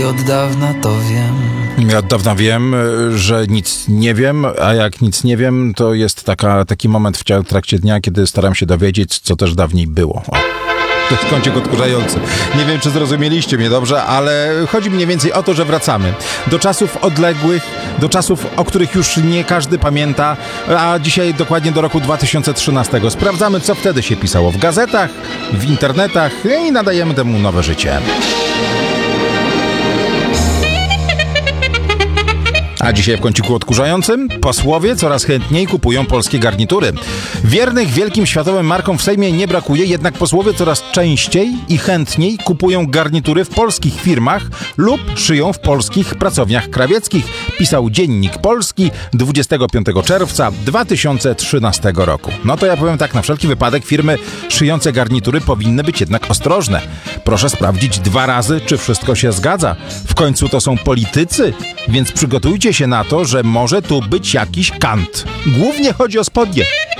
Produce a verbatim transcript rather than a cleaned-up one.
Od dawna to wiem. Ja od dawna wiem, że nic nie wiem, a jak nic nie wiem, to jest taka, taki moment w trakcie dnia, kiedy staram się dowiedzieć, co też dawniej było. O. To jest kącik odkurzający. Nie wiem, czy zrozumieliście mnie dobrze, ale chodzi mniej więcej o to, że wracamy do czasów odległych, do czasów, o których już nie każdy pamięta, a dzisiaj dokładnie do roku dwa tysiące trzynastego. Sprawdzamy, co wtedy się pisało w gazetach, w internetach i nadajemy temu nowe życie. A dzisiaj w kąciku odkurzającym posłowie coraz chętniej kupują polskie garnitury. Wiernych wielkim światowym markom w Sejmie nie brakuje, jednak posłowie coraz częściej i chętniej kupują garnitury w polskich firmach lub szyją w polskich pracowniach krawieckich, pisał Dziennik Polski dwudziestego piątego czerwca dwa tysiące trzynastego roku. No to ja powiem tak, na wszelki wypadek firmy szyjące garnitury powinny być jednak ostrożne. Proszę sprawdzić dwa razy, czy wszystko się zgadza. W końcu to są politycy, więc przygotujcie się na to, że może tu być jakiś kant. Głównie chodzi o spodnie.